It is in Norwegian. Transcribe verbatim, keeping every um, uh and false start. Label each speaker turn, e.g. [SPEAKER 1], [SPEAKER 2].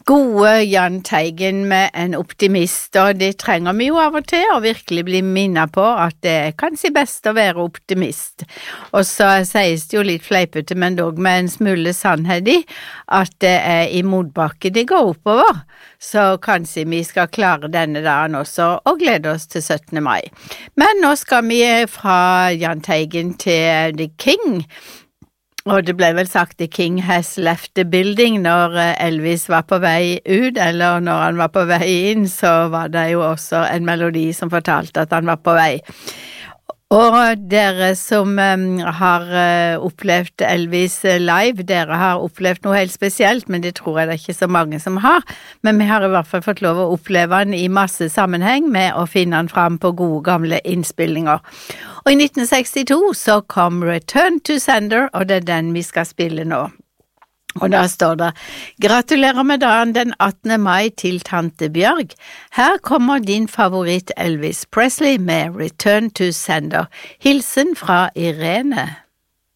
[SPEAKER 1] Gode Jahn Teigen med en optimist, og det trenger vi jo av og til å virkelig bli minnet på at det er kanskje best å være optimist. Og så sies det jo litt fleipete, men dog med en smule sannhet i, at det er i motbakke det går oppover. Så kanskje vi skal klare denne dagen også, og glede oss til syttende mai. Men nå skal vi fra Jahn Teigen til The King. Og det ble vel sagt The King has left the building når Elvis var på vei ut, eller når han var på vei inn, så var det jo også en melodi som fortalte at han var på vei. Og dere som um, har uh, opplevd Elvis live, dere har opplevd noe helt spesielt, men det tror jeg det er ikke så mange som har. Men vi har i hvert fall fått lov å oppleve han i masse sammenheng med å finne han fram på gode gamle innspillinger. Og i nitten sekstito så kom Return to Sender, og det er den vi skal spille nå. Og da står det: gratulerer med dagen den attende mai til tante Bjørg. Her kommer din favoritt Elvis Presley med Return to Sender. Hilsen fra Irene.